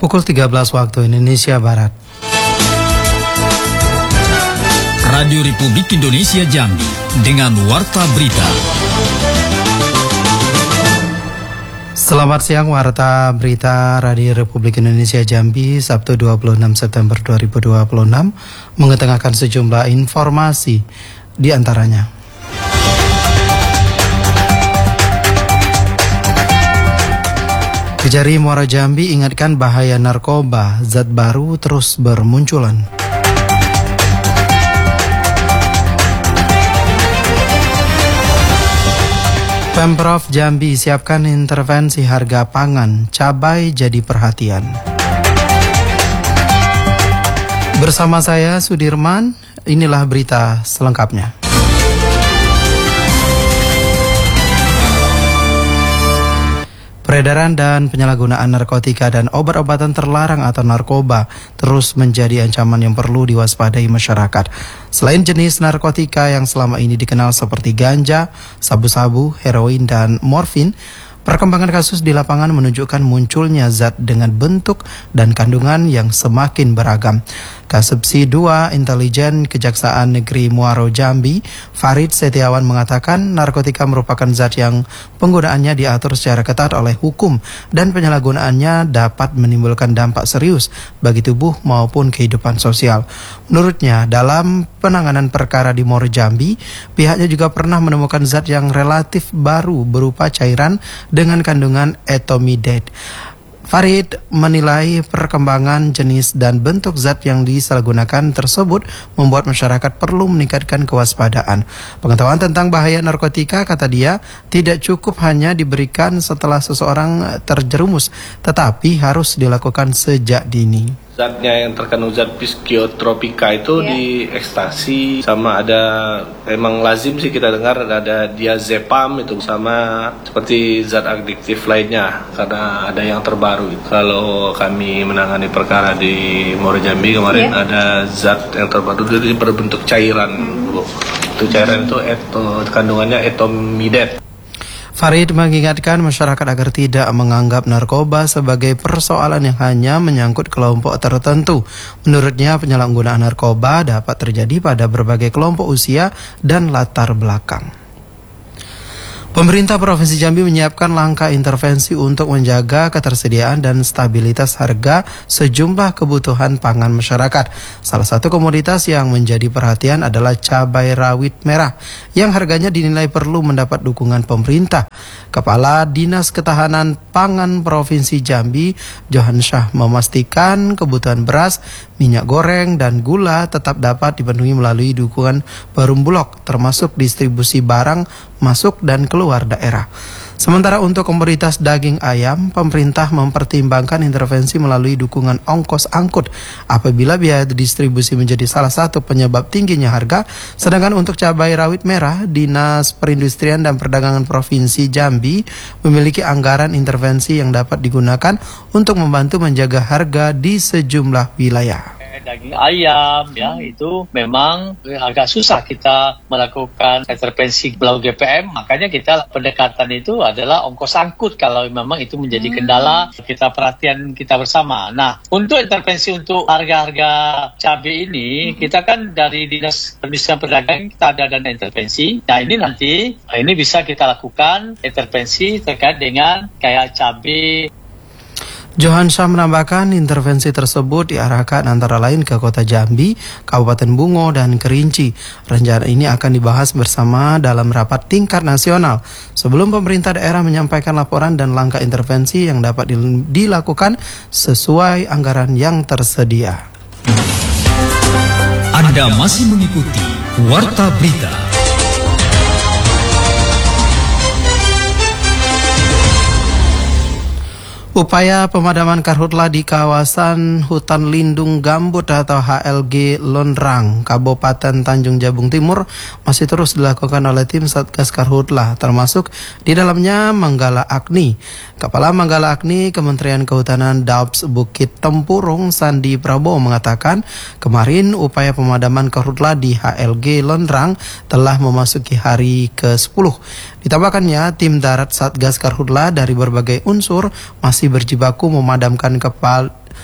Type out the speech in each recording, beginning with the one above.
Pukul 13 waktu Indonesia Barat. Radio Republik Indonesia Jambi dengan Warta Berita. Selamat siang, Warta Berita Radio Republik Indonesia Jambi, Sabtu 26 September 2026, mengetengahkan sejumlah informasi, di antaranya. Kejari Muara Jambi ingatkan bahaya narkoba, zat baru terus bermunculan. Pemprov Jambi siapkan intervensi harga pangan, cabai jadi perhatian. Bersama saya Sudirman, inilah berita selengkapnya. Peredaran dan penyalahgunaan narkotika dan obat-obatan terlarang atau narkoba terus menjadi ancaman yang perlu diwaspadai masyarakat. Selain jenis narkotika yang selama ini dikenal seperti ganja, sabu-sabu, heroin, dan morfin, perkembangan kasus di lapangan menunjukkan munculnya zat dengan bentuk dan kandungan yang semakin beragam. Kasubsi 2 Intelijen Kejaksaan Negeri Muaro Jambi, Farid Setiawan mengatakan narkotika merupakan zat yang penggunaannya diatur secara ketat oleh hukum dan penyalahgunaannya dapat menimbulkan dampak serius bagi tubuh maupun kehidupan sosial. Menurutnya, dalam penanganan perkara di Muaro Jambi, pihaknya juga pernah menemukan zat yang relatif baru berupa cairan dengan kandungan etomidate. Farid menilai perkembangan jenis dan bentuk zat yang disalahgunakan tersebut membuat masyarakat perlu meningkatkan kewaspadaan. Pengetahuan tentang bahaya narkotika, kata dia, tidak cukup hanya diberikan setelah seseorang terjerumus, tetapi harus dilakukan sejak dini. Zatnya yang terkandung zat psikotropika itu di ekstasi, sama ada emang lazim sih kita dengar ada diazepam itu, sama seperti zat adiktif lainnya karena ada yang terbaru. Kalau kami menangani perkara di Muaro Jambi kemarin ada zat yang terbaru itu berbentuk cairan, Bu. Itu cairan itu kandungannya etomidate. Farid mengingatkan masyarakat agar tidak menganggap narkoba sebagai persoalan yang hanya menyangkut kelompok tertentu. Menurutnya, penyalahgunaan narkoba dapat terjadi pada berbagai kelompok usia dan latar belakang. Pemerintah Provinsi Jambi menyiapkan langkah intervensi untuk menjaga ketersediaan dan stabilitas harga sejumlah kebutuhan pangan masyarakat. Salah satu komoditas yang menjadi perhatian adalah cabai rawit merah yang harganya dinilai perlu mendapat dukungan pemerintah. Kepala Dinas Ketahanan Pangan Provinsi Jambi, Johan Syah, memastikan kebutuhan beras, minyak goreng, dan gula tetap dapat dipenuhi melalui dukungan Perum Bulog, termasuk distribusi barang masuk dan keluar daerah. Sementara untuk komoditas daging ayam, pemerintah mempertimbangkan intervensi melalui dukungan ongkos angkut apabila biaya distribusi menjadi salah satu penyebab tingginya harga. Sedangkan untuk cabai rawit merah, Dinas Perindustrian dan Perdagangan Provinsi Jambi memiliki anggaran intervensi yang dapat digunakan untuk membantu menjaga harga di sejumlah wilayah. Daging ayam ya itu memang agak susah kita melakukan intervensi melalui GPM, makanya kita pendekatan itu adalah ongkos angkut kalau memang itu menjadi kendala kita perhatian kita bersama. Nah, untuk intervensi untuk harga-harga cabai ini kita kan dari Dinas Perindustrian Perdagangan kita ada dana intervensi. Nah, ini nanti ini bisa kita lakukan intervensi terkait dengan kayak cabai. Johan Syah menambahkan intervensi tersebut diarahkan antara lain ke Kota Jambi, Kabupaten Bungo, dan Kerinci. Rencana ini akan dibahas bersama dalam rapat tingkat nasional sebelum pemerintah daerah menyampaikan laporan dan langkah intervensi yang dapat dilakukan sesuai anggaran yang tersedia. Anda masih mengikuti Warta Berita. Upaya pemadaman karhutla di kawasan hutan lindung gambut atau HLG Londrang, Kabupaten Tanjung Jabung Timur masih terus dilakukan oleh tim Satgas Karhutla, termasuk di dalamnya Manggala Agni. Kepala Manggala Agni Kementerian Kehutanan Daops Bukit Tempurung, Sandi Prabowo, mengatakan kemarin upaya pemadaman karhutla di HLG Londrang telah memasuki hari ke-10. Ditambahkannya, tim darat Satgas Karhutla dari berbagai unsur masih berjibaku memadamkan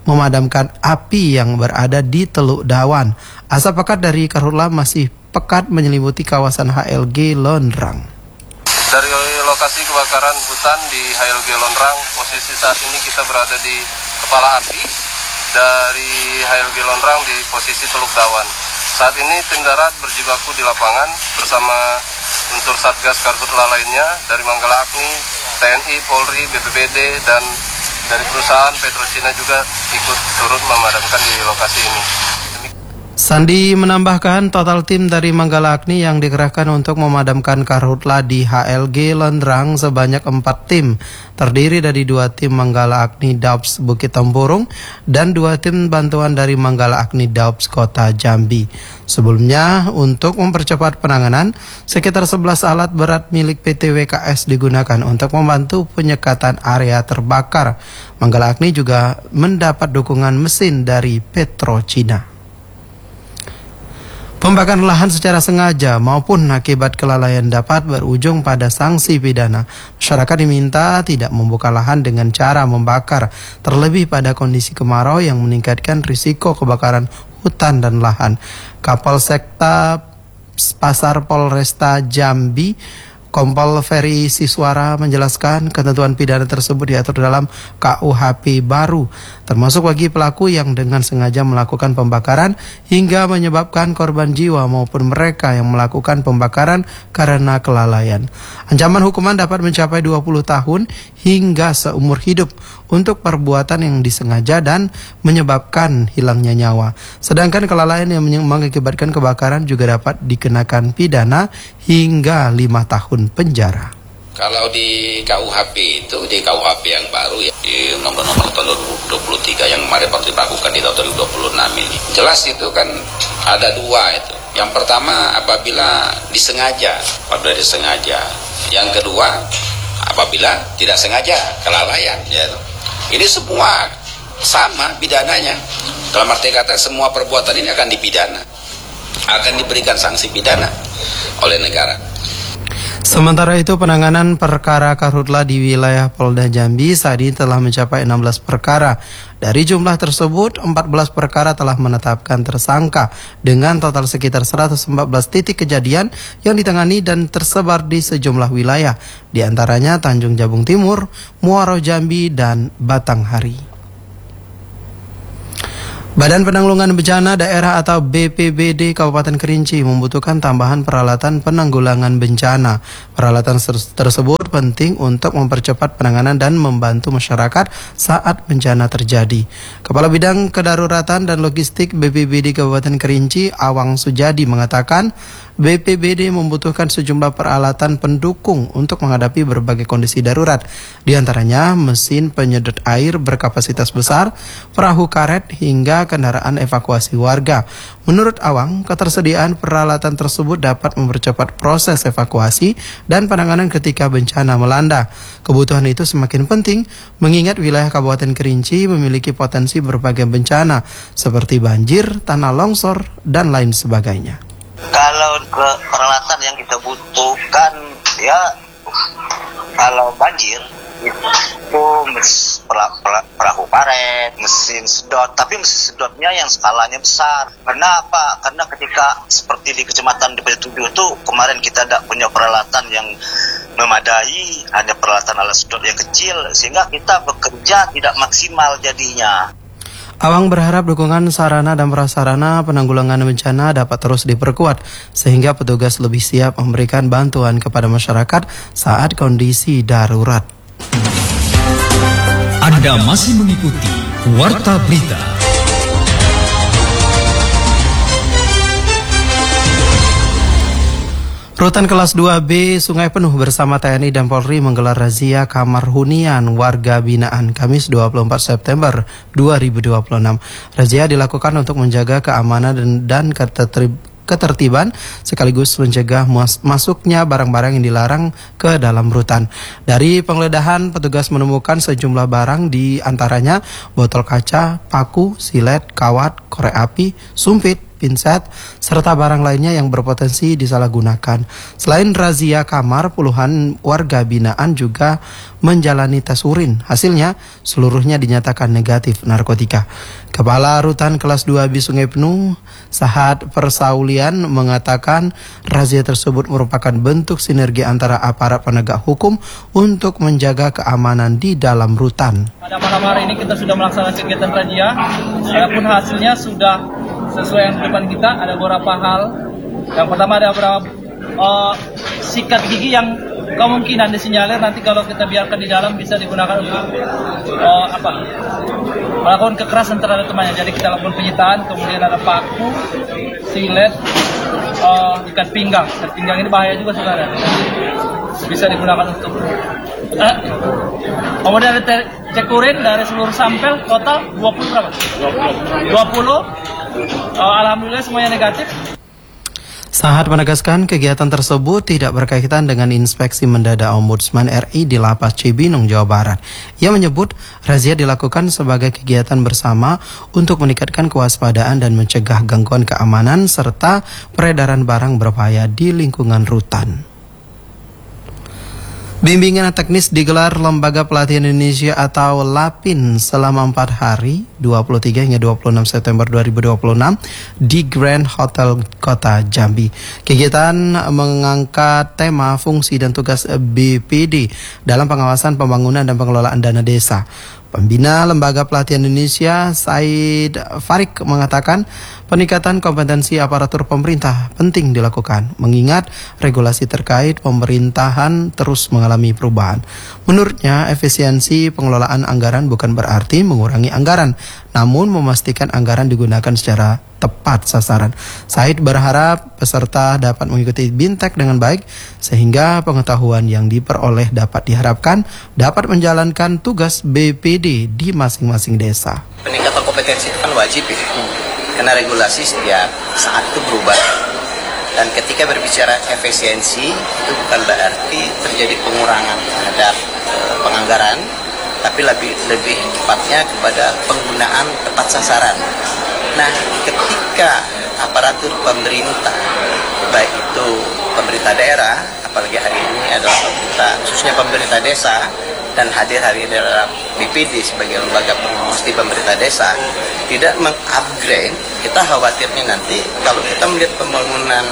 memadamkan api yang berada di Teluk Dawan. Asap pekat dari karhutla masih pekat menyelimuti kawasan HLG Londrang. Dari lokasi kebakaran hutan di HLG Londrang, posisi saat ini kita berada di kepala api dari HLG Londrang di posisi Teluk Dawan. Saat ini tim darat berjibaku di lapangan bersama unsur Satgas Karhutla lainnya dari Manggala Agni, TNI, Polri, BPBD, dan dari perusahaan Petrocina juga ikut turut memadamkan di lokasi ini. Sandi menambahkan total tim dari Manggala Agni yang dikerahkan untuk memadamkan karhutla di HLG Londrang sebanyak 4 tim, terdiri dari 2 tim Manggala Agni Daops Bukit Tempurung dan 2 tim bantuan dari Manggala Agni Daops Kota Jambi. Sebelumnya, untuk mempercepat penanganan, sekitar 11 alat berat milik PT WKS digunakan untuk membantu penyekatan area terbakar. Manggala Agni juga mendapat dukungan mesin dari Petrocina. Pembakaran lahan secara sengaja maupun akibat kelalaian dapat berujung pada sanksi pidana. Masyarakat diminta tidak membuka lahan dengan cara membakar, terlebih pada kondisi kemarau yang meningkatkan risiko kebakaran hutan dan lahan. Kapolsekta Pasar Polresta Jambi, Kompol Ferry Siswara menjelaskan ketentuan pidana tersebut diatur dalam KUHP baru, termasuk bagi pelaku yang dengan sengaja melakukan pembakaran hingga menyebabkan korban jiwa maupun mereka yang melakukan pembakaran karena kelalaian. Ancaman hukuman dapat mencapai 20 tahun hingga seumur hidup untuk perbuatan yang disengaja dan menyebabkan hilangnya nyawa. Sedangkan kelalaian yang mengakibatkan kebakaran juga dapat dikenakan pidana hingga 5 tahun penjara. Kalau di KUHP itu, di KUHP yang baru ya, di nomor-nomor tahun 2023 yang kemarin baru dilakukan di tahun 2026 ini, jelas itu kan ada 2 itu. Yang pertama apabila disengaja. Yang kedua apabila tidak sengaja, kelalaian. Ya. Ini semua sama pidananya. Dalam arti kata semua perbuatan ini akan dipidana, akan diberikan sanksi pidana oleh negara. Sementara itu, penanganan perkara karhutla di wilayah Polda Jambi saat ini telah mencapai 16 perkara. Dari jumlah tersebut, 14 perkara telah menetapkan tersangka dengan total sekitar 114 titik kejadian yang ditangani dan tersebar di sejumlah wilayah, di antaranya Tanjung Jabung Timur, Muaro Jambi, dan Batanghari. Badan Penanggulangan Bencana Daerah atau BPBD Kabupaten Kerinci membutuhkan tambahan peralatan penanggulangan bencana. Peralatan tersebut penting untuk mempercepat penanganan dan membantu masyarakat saat bencana terjadi. Kepala Bidang Kedaruratan dan Logistik BPBD Kabupaten Kerinci, Awang Sujadi, mengatakan BPBD membutuhkan sejumlah peralatan pendukung untuk menghadapi berbagai kondisi darurat, di antaranya mesin penyedot air berkapasitas besar, perahu karet, hingga kendaraan evakuasi warga. Menurut Awang, ketersediaan peralatan tersebut dapat mempercepat proses evakuasi dan penanganan ketika bencana melanda. Kebutuhan itu semakin penting mengingat wilayah Kabupaten Kerinci memiliki potensi berbagai bencana seperti banjir, tanah longsor, dan lain sebagainya. Kalau ke peralatan yang kita butuhkan ya, kalau banjir itu perahu karet, mesin sedot, tapi mesin sedotnya yang skalanya besar. Kenapa? Karena ketika seperti di Kecamatan DP7 itu kemarin kita tidak punya peralatan yang memadai, hanya peralatan alat sedot yang kecil, sehingga kita bekerja tidak maksimal jadinya. Awang berharap dukungan sarana dan prasarana penanggulangan bencana dapat terus diperkuat sehingga petugas lebih siap memberikan bantuan kepada masyarakat saat kondisi darurat. Anda masih mengikuti Warta Berita. Rutan kelas 2B Sungai Penuh bersama TNI dan Polri menggelar razia kamar hunian warga binaan Kamis 24 September 2026. Razia dilakukan untuk menjaga keamanan dan ketertiban sekaligus mencegah masuknya barang-barang yang dilarang ke dalam rutan. Dari penggeledahan, petugas menemukan sejumlah barang, di antaranya botol kaca, paku, silet, kawat, korek api, sumpit, pinset, serta barang lainnya yang berpotensi disalahgunakan. Selain razia kamar, puluhan warga binaan juga menjalani tes urin. Hasilnya, seluruhnya dinyatakan negatif narkotika. Kepala Rutan Kelas 2B Sungai Penuh, Sahat Persaulian, mengatakan razia tersebut merupakan bentuk sinergi antara aparat penegak hukum untuk menjaga keamanan di dalam rutan. Pada malam hari ini kita sudah melaksanakan kegiatan razia, adapun hasilnya sudah sesuai yang depan kita. Ada beberapa hal. Yang pertama ada beberapa sikat gigi yang kemungkinan disinyalir nanti kalau kita biarkan di dalam bisa digunakan untuk melakukan kekerasan terhadap temannya. Jadi kita lakukan penyitaan, kemudian ada paku, silet, ikat pinggang. Ikat pinggang ini bahaya juga saudara. Bisa digunakan untuk kemudian ada cek urin dari seluruh sampel total 20 berapa? 20. Alhamdulillah semuanya negatif. Sahat menegaskan kegiatan tersebut tidak berkaitan dengan inspeksi mendadak Ombudsman RI di Lapas Cibinong, Jawa Barat. Ia menyebut razia dilakukan sebagai kegiatan bersama untuk meningkatkan kewaspadaan dan mencegah gangguan keamanan serta peredaran barang berbahaya di lingkungan rutan. Bimbingan teknis digelar Lembaga Pelatihan Indonesia atau LAPIN selama 4 hari 23 hingga 26 September 2026 di Grand Hotel Kota Jambi. Kegiatan mengangkat tema fungsi dan tugas BPD dalam pengawasan pembangunan dan pengelolaan dana desa. Pembina Lembaga Pelatihan Indonesia, Said Farik, mengatakan peningkatan kompetensi aparatur pemerintah penting dilakukan, mengingat regulasi terkait pemerintahan terus mengalami perubahan. Menurutnya, efisiensi pengelolaan anggaran bukan berarti mengurangi anggaran, namun memastikan anggaran digunakan secara tepat sasaran. Said berharap peserta dapat mengikuti BINTEK dengan baik sehingga pengetahuan yang diperoleh dapat menjalankan tugas BPD di masing-masing desa. Peningkatan kompetensi itu kan wajib ya, karena regulasi setiap saat itu berubah. Dan ketika berbicara efisiensi itu bukan berarti terjadi pengurangan terhadap penganggaran, tapi lebih tepatnya kepada penggunaan tepat sasaran. Nah, ketika aparatur pemerintah, baik itu pemerintah daerah, apalagi hari ini adalah pemerintah, khususnya pemerintah desa, dan hadir hari ini adalah BPD sebagai lembaga pengawas di pemerintah desa, tidak mengupgrade, kita khawatirnya nanti kalau kita melihat pembangunan.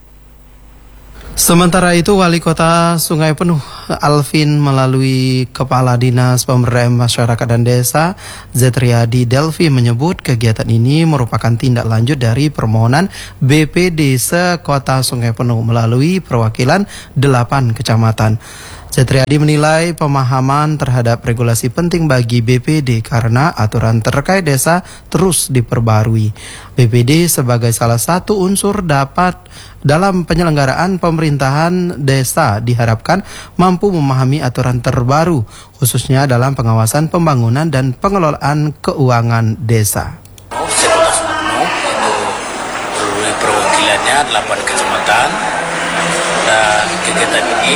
Sementara itu, Wali Kota Sungai Penuh Alvin melalui Kepala Dinas Pemberdayaan Masyarakat dan Desa Zetriadi Delvi menyebut kegiatan ini merupakan tindak lanjut dari permohonan BPD se-Kota Sungai Penuh melalui perwakilan 8 kecamatan. Zetriadi menilai pemahaman terhadap regulasi penting bagi BPD karena aturan terkait desa terus diperbarui. BPD sebagai salah satu unsur dapat dalam penyelenggaraan pemerintahan desa diharapkan mampu memahami aturan terbaru, khususnya dalam pengawasan pembangunan dan pengelolaan keuangan desa. Se-Kota Sungai Penuh itu melalui perwakilannya 8 kecamatan, dan kegiatan ini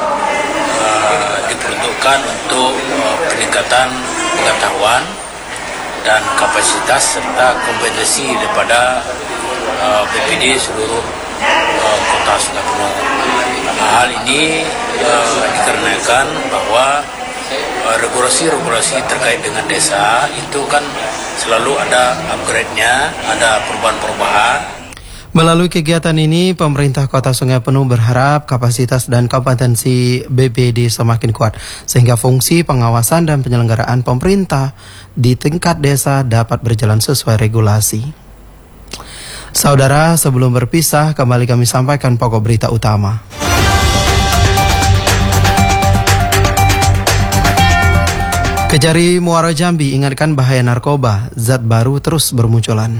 diperuntukkan untuk peningkatan pengetahuan dan kapasitas serta kompetensi daripada BPD seluruh Kota Sungai Penuh. Hal ini dikarenakan bahwa regulasi-regulasi terkait dengan desa itu kan selalu ada upgrade-nya, ada perubahan-perubahan. Melalui kegiatan ini, pemerintah Kota Sungai Penuh berharap kapasitas dan kompetensi BPD semakin kuat, sehingga fungsi pengawasan dan penyelenggaraan pemerintah di tingkat desa dapat berjalan sesuai regulasi. Saudara, sebelum berpisah, kembali kami sampaikan pokok berita utama. Kejari Muara Jambi ingatkan bahaya narkoba, zat baru terus bermunculan.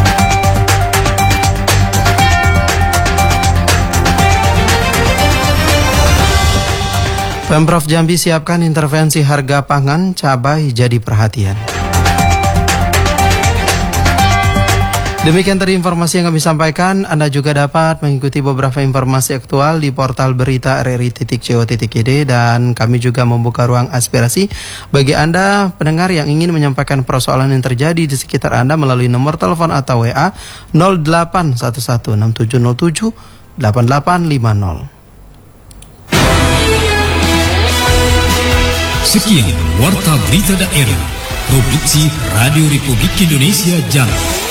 Pemprov Jambi siapkan intervensi harga pangan, cabai jadi perhatian. Demikian tadi informasi yang kami sampaikan. Anda juga dapat mengikuti beberapa informasi aktual di portal berita rri.co.id, dan kami juga membuka ruang aspirasi bagi Anda pendengar yang ingin menyampaikan persoalan yang terjadi di sekitar Anda melalui nomor telepon atau WA 081167078850. Sekian Warta Berita Daerah Produksi Radio Republik Indonesia Jambi.